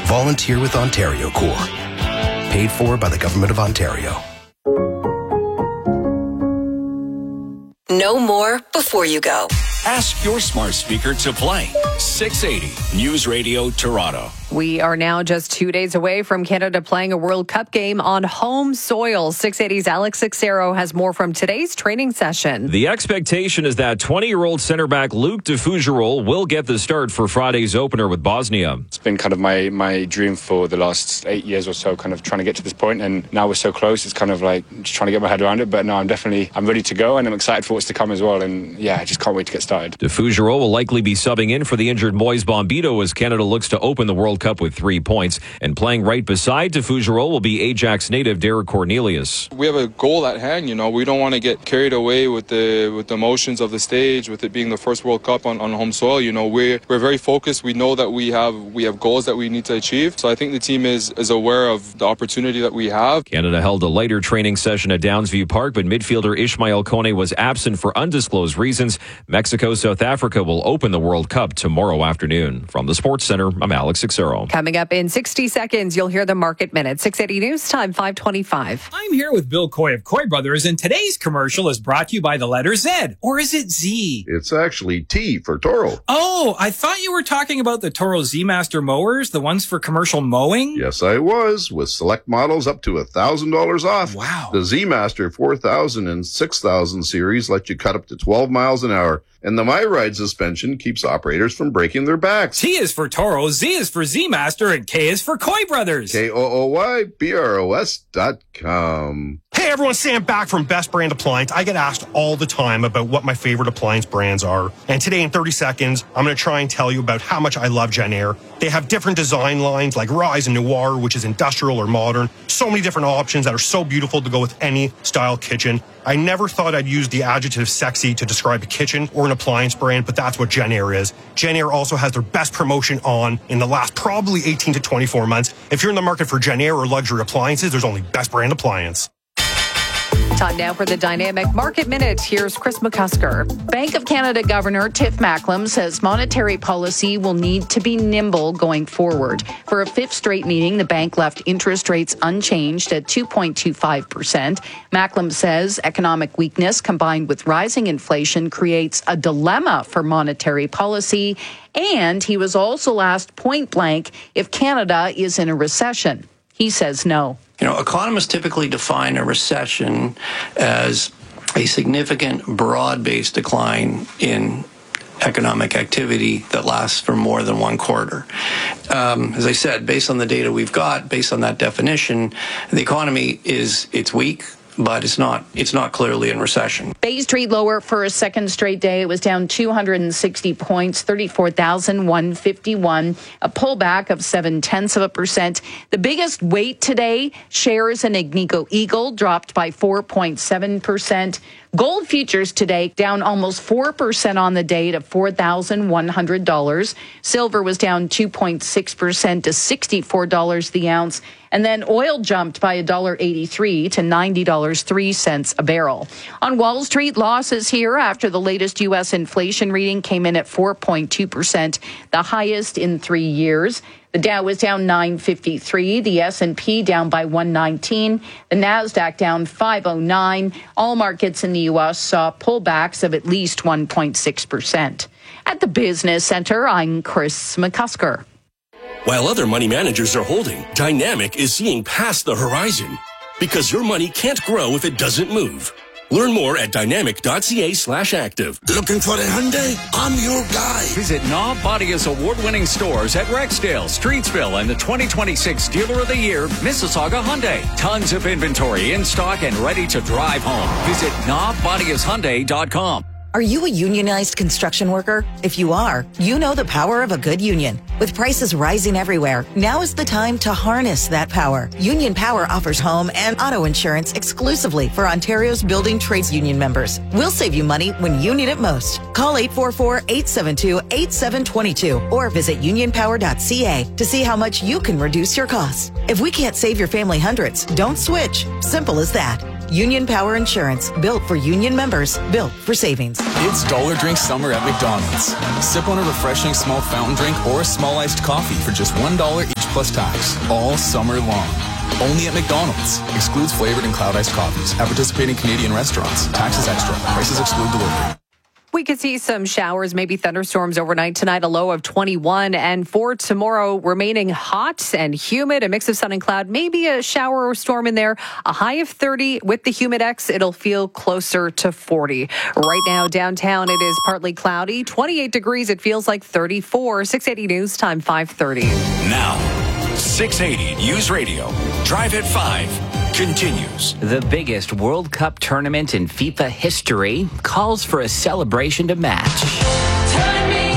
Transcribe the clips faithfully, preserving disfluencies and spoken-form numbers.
Volunteer with Ontario Cool. Paid for by the Government of Ontario. Know more before you go. Ask your smart speaker to play. six eighty News Radio Toronto. We are now just two days away from Canada playing a World Cup game on home soil. six eighty's Alex Sixero has more from today's training session. The expectation is that twenty-year-old center back Luke de Fougerolles will get the start for Friday's opener with Bosnia. It's been kind of my, my dream for the last eight years or so, kind of trying to get to this point, and now we're so close. It's kind of like just trying to get my head around it. But no, I'm definitely I'm ready to go, and I'm excited for what's to come as well. And yeah, I just can't wait to get started. De Fougerolles will likely be subbing in for the injured Moise Bombito as Canada looks to open the World Cup with three points. And playing right beside de Fougerolles will be Ajax native Derek Cornelius. We have a goal at hand, you know. We don't want to get carried away with the with the emotions of the stage, with it being the first World Cup on, on home soil. You know, we're we're very focused. We know that we have we have goals that we need to achieve. So I think the team is is aware of the opportunity that we have. Canada held a lighter training session at Downsview Park, but midfielder Ishmael Kone was absent for undisclosed reasons. Mexico, South Africa will open the World Cup tomorrow afternoon. From the Sports Center, I'm Alex Sixero. Coming up in sixty seconds, you'll hear the Market Minute. six eighty News Time, five twenty-five. I'm here with Bill Coy of Coy Brothers, and today's commercial is brought to you by the letter Z. Or is it Z? It's actually T for Toro. Oh, I thought you were talking about the Toro Z-Master mowers, the ones for commercial mowing? Yes, I was, with select models up to one thousand dollars off. Wow. The Z-Master four thousand and six thousand series let you cut up to twelve miles an hour. And the MyRide suspension keeps operators from breaking their backs. T is for Toro, Z is for Z-Master, and K is for Coy Brothers. K O O Y B R O S dot com. Hey everyone, Sam back from Best Brand Appliance. I get asked all the time about what my favorite appliance brands are. And today in thirty seconds, I'm going to try and tell you about how much I love Genair. They have different design lines like Rise and Noir, which is industrial or modern. So many different options that are so beautiful to go with any style kitchen. I never thought I'd use the adjective sexy to describe a kitchen or an appliance brand, but that's what Genair is. Genair also has their best promotion on in the last probably eighteen to twenty-four months. If you're in the market for Genair or luxury appliances, there's only Best Brand Appliance. Time now for the Dynamic Market Minute. Here's Chris McCusker. Bank of Canada Governor Tiff Macklem says monetary policy will need to be nimble going forward. For a fifth straight meeting, the bank left interest rates unchanged at two point two five percent. Macklem says economic weakness combined with rising inflation creates a dilemma for monetary policy. And he was also asked point blank if Canada is in a recession. He says no. You know, economists typically define a recession as a significant broad-based decline in economic activity that lasts for more than one quarter. Um, as I said, based on the data we've got, based on that definition, the economy is, it's weak, but it's not it's not clearly in recession. Bay Street lower for a second straight day. It was down two hundred sixty points, thirty-four thousand one hundred fifty-one, a pullback of seven-tenths of a percent. The biggest weight today, shares in Agnico Eagle dropped by four point seven percent. Gold futures today down almost four percent on the day to four thousand one hundred dollars. Silver was down two point six percent to sixty-four dollars the ounce. And then oil jumped by one dollar eighty-three to ninety dollars and three cents a barrel. On Wall Street, losses here after the latest U S inflation reading came in at four point two percent, the highest in three years. The Dow was down nine fifty-three, the S and P down by one nineteen, the Nasdaq down five oh nine. All markets in the U S saw pullbacks of at least one point six percent. At the Business Center, I'm Chris McCusker. While other money managers are holding, Dynamic is seeing past the horizon. Because your money can't grow if it doesn't move. Learn more at dynamic.ca slash active. Looking for a Hyundai? I'm your guy. Visit Knob Body's award-winning stores at Rexdale, Streetsville, and the twenty twenty-six Dealer of the Year, Mississauga Hyundai. Tons of inventory in stock and ready to drive home. Visit knob bodies hyundai dot com. Are you a unionized construction worker? If you are, you know the power of a good union. With prices rising everywhere, now is the time to harness that power. Union Power offers home and auto insurance exclusively for Ontario's building trades union members. We'll save you money when you need it most. Call eight four four, eight seven two, eight seven two two or visit union power dot c a to see how much you can reduce your costs. If we can't save your family hundreds, don't switch. Simple as that. Union Power Insurance, built for union members, built for savings. It's Dollar Drink Summer at McDonald's. Sip on a refreshing small fountain drink or a small iced coffee for just one dollar each plus tax all summer long. Only at McDonald's. Excludes flavored and cloud iced coffees. At participating Canadian restaurants. Taxes extra. Prices exclude delivery. We could see some showers, maybe thunderstorms overnight tonight, a low of twenty-one. And for tomorrow, remaining hot and humid, a mix of sun and cloud, maybe a shower or storm in there, a high of thirty. With the Humidex, it'll feel closer to forty. Right now, downtown, it is partly cloudy, twenty-eight degrees. It feels like thirty-four. six eighty News Time, five thirty. Now, six eighty News Radio. Drive at five. Continues. The biggest World Cup tournament in FIFA history calls for a celebration to match. Turn me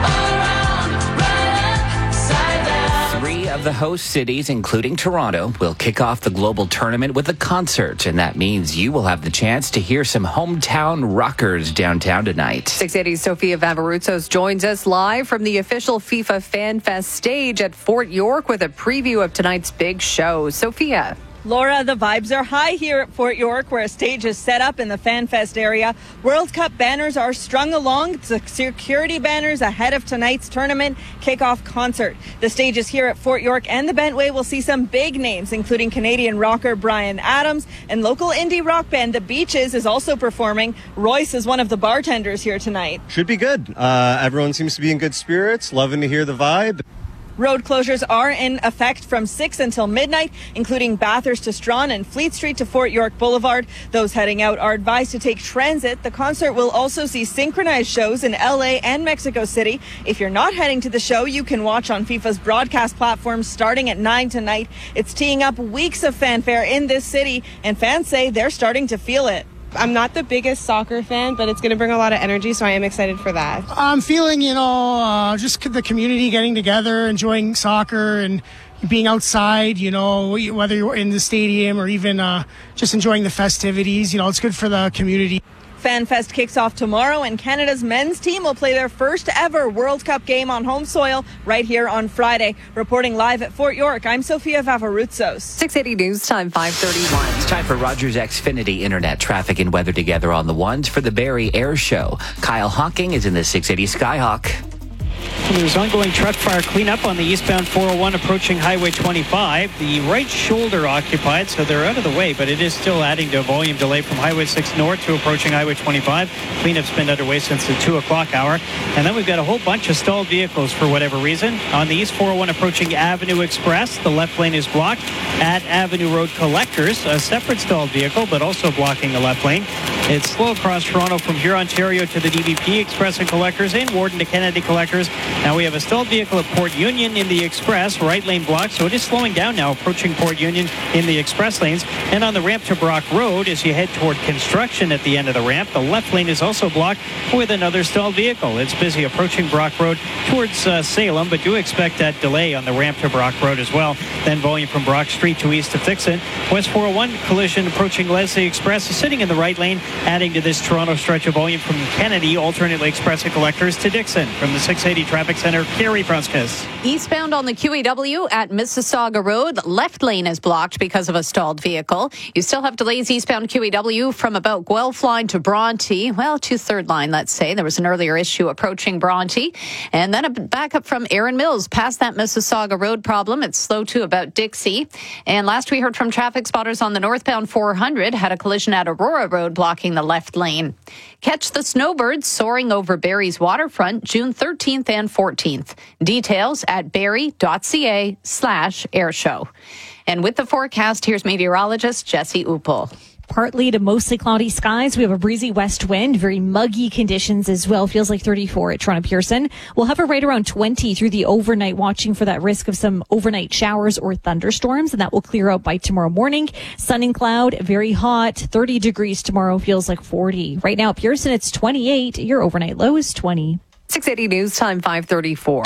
around, right upside down. Three of the host cities, including Toronto, will kick off the global tournament with a concert, and that means you will have the chance to hear some hometown rockers downtown tonight. six eighty Sophia Vavarutsos joins us live from the official FIFA Fan Fest stage at Fort York with a preview of tonight's big show. Sophia. Laura, the vibes are high here at Fort York, where a stage is set up in the FanFest area. World Cup banners are strung along the security banners ahead of tonight's tournament kickoff concert. The stages here at Fort York and the Bentway will see some big names, including Canadian rocker Bryan Adams, and local indie rock band The Beaches is also performing. Royce is one of the bartenders here tonight. Should be good. Uh, everyone seems to be in good spirits, loving to hear the vibe. Road closures are in effect from six until midnight, including Bathurst to Strawn and Fleet Street to Fort York Boulevard. Those heading out are advised to take transit. The concert will also see synchronized shows in L A and Mexico City. If you're not heading to the show, you can watch on FIFA's broadcast platform starting at nine tonight. It's teeing up weeks of fanfare in this city, and fans say they're starting to feel it. I'm not the biggest soccer fan, but it's going to bring a lot of energy, so I am excited for that. I'm feeling, you know, uh, just the community getting together, enjoying soccer and being outside, you know, whether you're in the stadium or even uh, just enjoying the festivities. You know, it's good for the community. FanFest kicks off tomorrow, and Canada's men's team will play their first ever World Cup game on home soil right here on Friday. Reporting live at Fort York, I'm Sophia Vavarutsos. six eighty News Time, five thirty-one. It's time for Rogers Xfinity Internet traffic and weather together on the ones for the Barrie Air Show. Kyle Hawking is in the six eighty Skyhawk. There's ongoing truck fire cleanup on the eastbound four oh one approaching Highway twenty-five. The right shoulder occupied, so they're out of the way, but it is still adding to a volume delay from Highway six north to approaching Highway twenty-five. Cleanup's been underway since the two o'clock hour. And then we've got a whole bunch of stalled vehicles for whatever reason. On the east four oh one approaching Avenue Express, the left lane is blocked. At Avenue Road Collectors, a separate stalled vehicle, but also blocking the left lane. It's slow across Toronto from here, Ontario to the D V P Express and Collectors, in Warden to Kennedy Collectors. Now we have a stalled vehicle at Port Union in the Express, right lane blocked, so it is slowing down now approaching Port Union in the Express lanes. And on the ramp to Brock Road, as you head toward construction at the end of the ramp, the left lane is also blocked with another stalled vehicle. It's busy approaching Brock Road towards uh, Salem, but do expect that delay on the ramp to Brock Road as well. Then volume from Brock Street to east to Fixon. West four oh one collision approaching Leslie Express is sitting in the right lane, adding to this Toronto stretch of volume from Kennedy, alternately Express and Collectors to Dixon. From the six eighty Traffic Center, Carrie Pruskas. Eastbound on the Q E W at Mississauga Road, left lane is blocked because of a stalled vehicle. You still have delays eastbound Q E W from about Guelph line to Bronte. Well, to third line, let's say. There was an earlier issue approaching Bronte. And then a backup from Erin Mills past that Mississauga Road problem. It's slow to about Dixie. And last we heard from traffic spotters on the northbound four hundred, had a collision at Aurora Road blocking the left lane. Catch the snowbirds soaring over Barrie's waterfront June thirteenth and fourteenth. Details at barrie.ca slash airshow. And with the forecast, here's meteorologist Jesse Uppel. Partly to mostly cloudy skies. We have a breezy west wind, very muggy conditions as well. Feels like thirty-four at Toronto Pearson. We'll have a right around twenty through the overnight, watching for that risk of some overnight showers or thunderstorms, and that will clear out by tomorrow morning. Sun and cloud, very hot. thirty degrees tomorrow, feels like forty. Right now at Pearson, it's twenty-eight. Your overnight low is twenty. six eighty News Time, five thirty-four.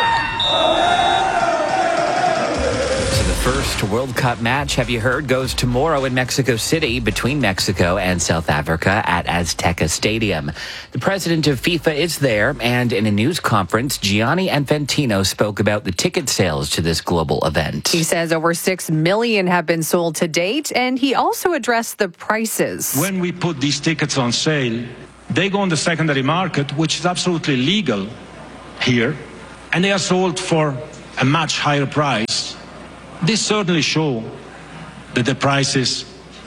First World Cup match, have you heard, goes tomorrow in Mexico City between Mexico and South Africa at Azteca Stadium. The president of FIFA is there, and in a news conference, Gianni Infantino spoke about the ticket sales to this global event. He says over six million have been sold to date, and he also addressed the prices. When we put these tickets on sale, they go on the secondary market, which is absolutely legal here, and they are sold for a much higher price This certainly shows that the prices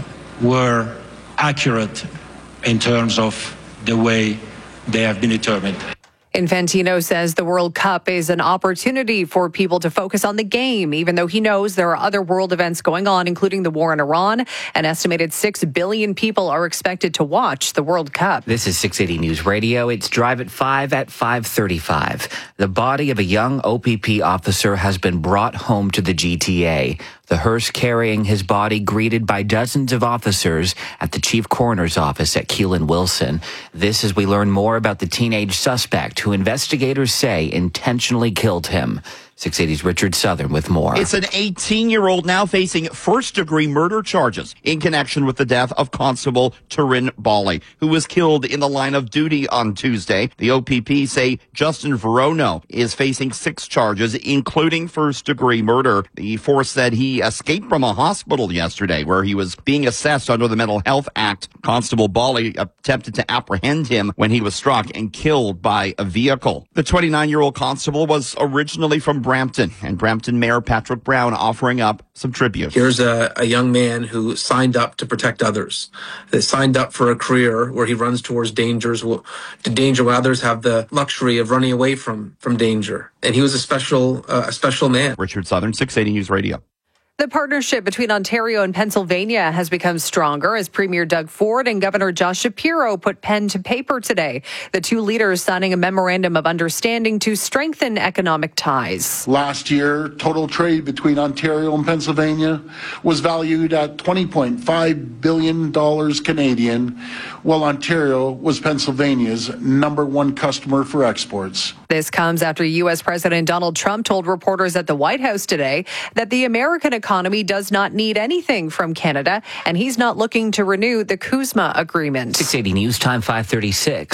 were accurate in terms of the way they have been determined. Infantino says the World Cup is an opportunity for people to focus on the game, even though he knows there are other world events going on, including the war in Iran. An estimated six billion people are expected to watch the World Cup. This is six eighty News Radio. It's Drive at five at five thirty-five. The body of a young O P P officer has been brought home to the G T A. The hearse carrying his body greeted by dozens of officers at the chief coroner's office at Keelan Wilson. This as we learn more about the teenage suspect who investigators say intentionally killed him. six eighty's Richard Southern with more. It's an eighteen-year-old now facing first-degree murder charges in connection with the death of Constable Turin Bali, who was killed in the line of duty on Tuesday. The O P P say Justin Verono is facing six charges, including first-degree murder. The force said he escaped from a hospital yesterday where he was being assessed under the Mental Health Act. Constable Bali attempted to apprehend him when he was struck and killed by a vehicle. The twenty-nine-year-old constable was originally from Brampton, and Brampton Mayor Patrick Brown offering up some tribute. Here's a, a young man who signed up to protect others, that signed up for a career where he runs towards dangers, to danger where others have the luxury of running away from, from danger. And he was a special, uh, a special man. Richard Southern, six eighty News Radio. The partnership between Ontario and Pennsylvania has become stronger as Premier Doug Ford and Governor Josh Shapiro put pen to paper today. The two leaders signing a memorandum of understanding to strengthen economic ties. Last year, total trade between Ontario and Pennsylvania was valued at twenty point five billion dollars Canadian, while Ontario was Pennsylvania's number one customer for exports. This comes after U S President Donald Trump told reporters at the White House today that the American economy does not need anything from Canada, and he's not looking to renew the CUSMA agreement. six eighty News Time, five thirty-six.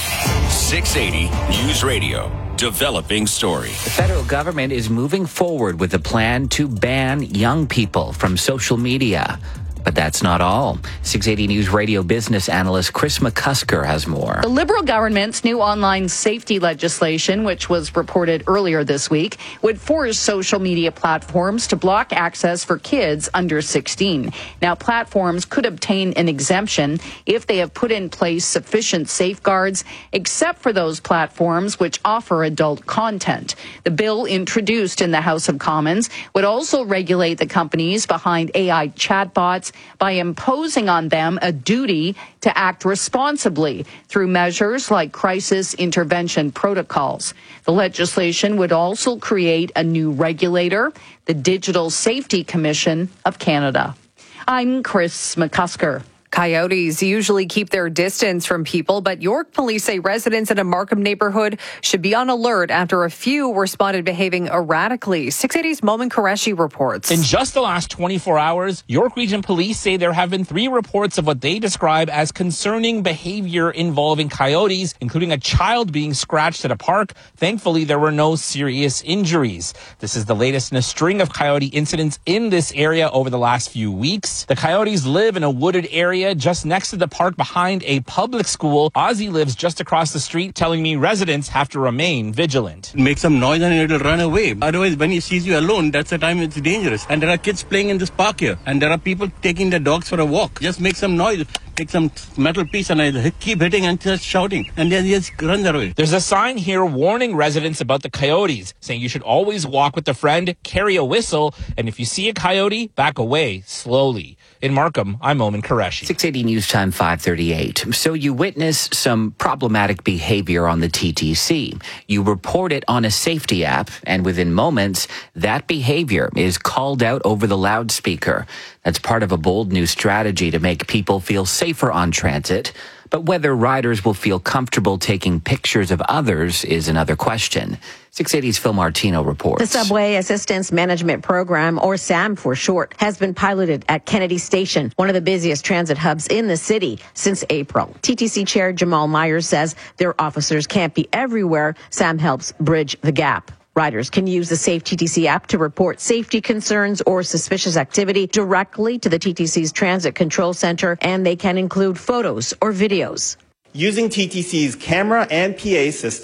six eighty News Radio. Developing story. The federal government is moving forward with a plan to ban young people from social media. But that's not all. six eighty News Radio business analyst Chris McCusker has more. The Liberal government's new online safety legislation, which was reported earlier this week, would force social media platforms to block access for kids under sixteen. Now, platforms could obtain an exemption if they have put in place sufficient safeguards, except for those platforms which offer adult content. The bill introduced in the House of Commons would also regulate the companies behind A I chatbots by imposing on them a duty to act responsibly through measures like crisis intervention protocols. The legislation would also create a new regulator, the Digital Safety Commission of Canada. I'm Chris McCusker. Coyotes usually keep their distance from people, but York police say residents in a Markham neighborhood should be on alert after a few were spotted behaving erratically. six eighty's Momin Qureshi reports. In just the last twenty-four hours, York Region Police say there have been three reports of what they describe as concerning behavior involving coyotes, including a child being scratched at a park. Thankfully, there were no serious injuries. This is the latest in a string of coyote incidents in this area over the last few weeks. The coyotes live in a wooded area just next to the park behind a public school. Ozzy lives just across the street, telling me residents have to remain vigilant. Make some noise and it'll run away. Otherwise, when he sees you alone, that's the time it's dangerous. And there are kids playing in this park here. And there are people taking their dogs for a walk. Just make some noise. Take some metal piece and I keep hitting and just shouting. And then just run away. There's a sign here warning residents about the coyotes, saying you should always walk with a friend, carry a whistle, and if you see a coyote, back away slowly. In Markham, I'm Momin Qureshi. six eighty News Time, five thirty-eight. So you witness some problematic behavior on the T T C. You report it on a safety app, and within moments, that behavior is called out over the loudspeaker. That's part of a bold new strategy to make people feel safer on transit. But whether riders will feel comfortable taking pictures of others is another question. six eighty's Phil Martino reports. The Subway Assistance Management Program, or SAM for short, has been piloted at Kennedy Station, one of the busiest transit hubs in the city, since April. T T C Chair Jamal Myers says their officers can't be everywhere. SAM helps bridge the gap. Riders can use the Safe T T C app to report safety concerns or suspicious activity directly to the T T C's Transit Control Center, and they can include photos or videos. Using T T C's camera and P A system,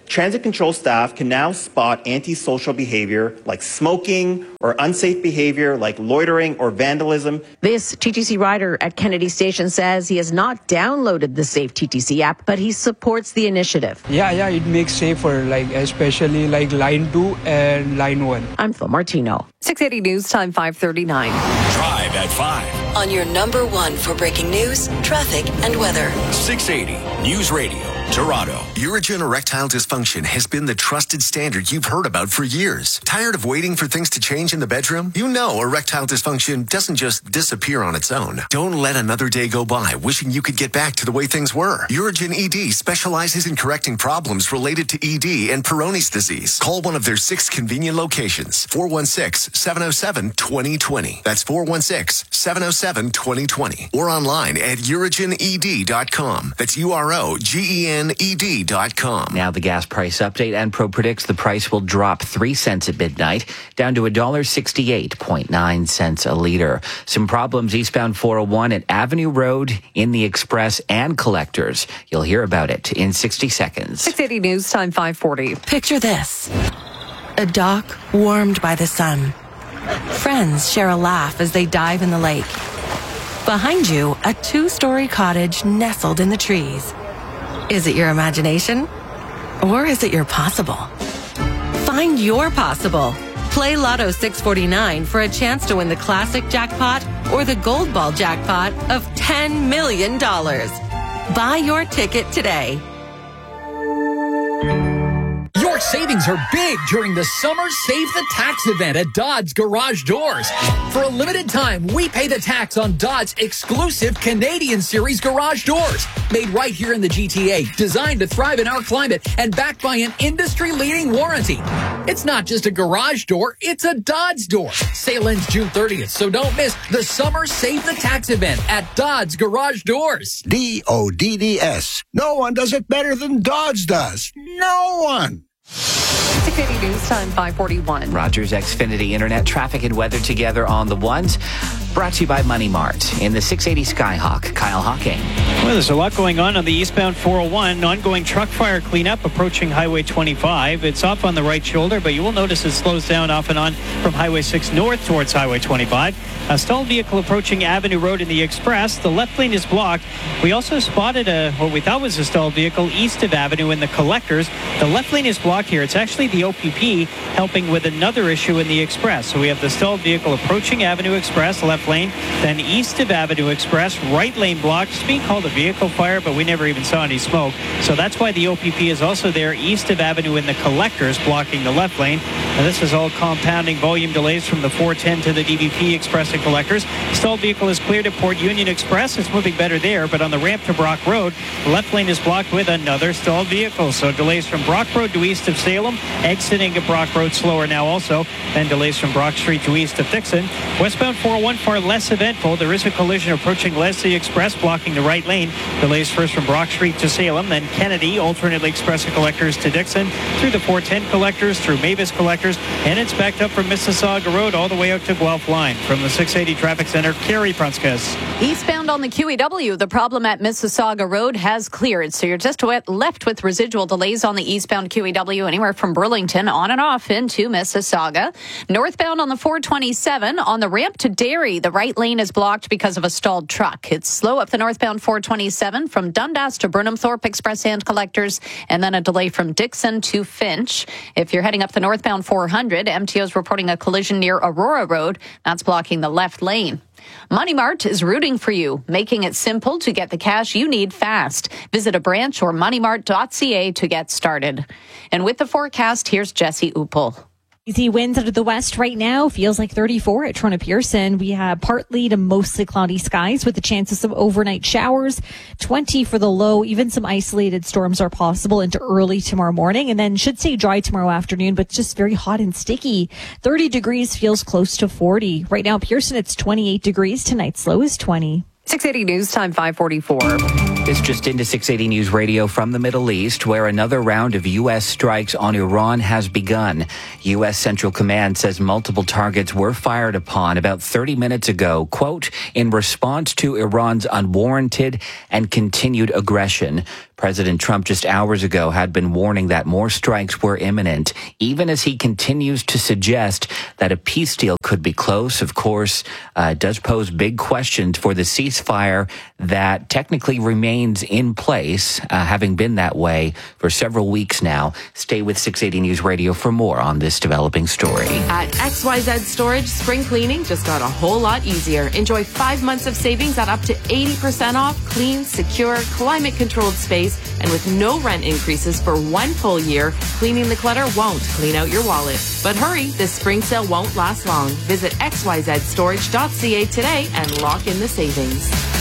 Transit control staff can now spot antisocial behavior like smoking or unsafe behavior like loitering or vandalism. This T T C rider at Kennedy Station says he has not downloaded the Safe T T C app, but he supports the initiative. Yeah, yeah, it makes safer, like especially like line two and line one. I'm Phil Martino. six eighty News Time, five thirty-nine. Drive at five. On your number one for breaking news, traffic, and weather. six eighty News Radio, Toronto. Urigen erectile dysfunction has been the trusted standard you've heard about for years. Tired of waiting for things to change in the bedroom? You know erectile dysfunction doesn't just disappear on its own. Don't let another day go by wishing you could get back to the way things were. Urigen E D specializes in correcting problems related to E D and Peyronie's disease. Call one of their six convenient locations. four one six, seven oh seven, two oh two oh. That's four one six, seven oh seven, two oh two oh. Or online at urigen e d dot com. That's U R O G E N E D dot com. Now the gas price update. Enpro predicts the price will drop three cents at midnight, down to one dollar sixty-eight point nine cents a liter. Some problems eastbound four oh one at Avenue Road in the Express and Collectors. You'll hear about it in sixty seconds. six eighty News Time, five forty. Picture this. A dock warmed by the sun. Friends share a laugh as they dive in the lake. Behind you, a two-story cottage nestled in the trees. Is it your imagination? Or is it your possible? Find your possible. Play Lotto six forty-nine for a chance to win the classic jackpot or the gold ball jackpot of ten million dollars. Buy your ticket today. Your savings are big during the Summer Save the Tax event at Dodds Garage Doors. For a limited time, we pay the tax on Dodds exclusive Canadian Series garage doors. Made right here in the G T A, designed to thrive in our climate, and backed by an industry-leading warranty. It's not just a garage door, it's a Dodds door. Sale ends June thirtieth, so don't miss the Summer Save the Tax event at Dodds Garage Doors. D O D D S. No one does it better than Dodds does. No one. six eighty News Time, five forty-one. Rogers Xfinity Internet traffic and weather together on the ones. Brought to you by Money Mart in the six eighty Skyhawk. Kyle Hawking. Well, there's a lot going on on the eastbound four oh one. Ongoing truck fire cleanup approaching Highway twenty-five. It's off on the right shoulder, but you will notice it slows down off and on from Highway six north towards Highway twenty-five. A stalled vehicle approaching Avenue Road in the Express. The left lane is blocked. We also spotted a what we thought was a stalled vehicle east of Avenue in the Collectors. The left lane is blocked here. It's actually the O P P helping with another issue in the Express. So we have the stalled vehicle approaching Avenue Express, left lane, then east of Avenue Express, right lane blocked. It's being called a vehicle fire, but we never even saw any smoke. So that's why the O P P is also there east of Avenue in the Collectors, blocking the left lane. Now this is all compounding volume delays from the four ten to the D V P Express and Collectors. Stalled vehicle is cleared at Port Union Express. It's moving better there, but on the ramp to Brock Road, the left lane is blocked with another stalled vehicle. So delays from Brock Road to east of Salem, exiting at Brock Road slower now also. Then delays from Brock Street to east of Dixon. Westbound four oh one far less eventful. There is a collision approaching Leslie Express, blocking the right lane. Delays first from Brock Street to Salem, then Kennedy, alternately Express and Collectors to Dixon, through the four ten Collectors, through Mavis Collectors, and it's backed up from Mississauga Road all the way out to Guelph Line. From the six eighty Traffic Center, Carrie Prunskis. Eastbound on the Q E W, the problem at Mississauga Road has cleared, so you're just left with residual delays on the eastbound Q E W anywhere from Burlington on and off into Mississauga. Northbound on the four twenty-seven, on the ramp to Derry, the right lane is blocked because of a stalled truck. It's slow up the northbound four twenty-seven from Dundas to Burnhamthorpe Express and Collectors, and then a delay from Dixon to Finch. If you're heading up the northbound four hundred, M T O's reporting a collision near Aurora Road. That's blocking the left lane. Money Mart is rooting for you, making it simple to get the cash you need fast. Visit a branch or money mart dot c a to get started. And with the forecast, here's Jesse Upel. Easy winds out of the west right now. Feels like thirty-four at Toronto Pearson. We have partly to mostly cloudy skies with the chances of overnight showers. twenty for the low. Even some isolated storms are possible into early tomorrow morning, and then should stay dry tomorrow afternoon, but just very hot and sticky. thirty degrees feels close to forty. Right now, Pearson, it's twenty-eight degrees. Tonight's low is twenty. six eighty News Time, five forty-four. This just into six eighty News Radio from the Middle East, where another round of U S strikes on Iran has begun. U S Central Command says multiple targets were fired upon about thirty minutes ago, quote, in response to Iran's unwarranted and continued aggression. President Trump just hours ago had been warning that more strikes were imminent, even as he continues to suggest that a peace deal could be close. Of course, uh, it does pose big questions for the ceasefire that technically remains in place, uh, having been that way for several weeks now. Stay with six eighty News Radio for more on this developing story. At X Y Z Storage, spring cleaning just got a whole lot easier. Enjoy five months of savings at up to eighty percent off clean, secure, climate-controlled space, and with no rent increases for one full year. Cleaning the clutter won't clean out your wallet. But hurry, this spring sale won't last long. Visit x y z storage dot c a today and lock in the savings.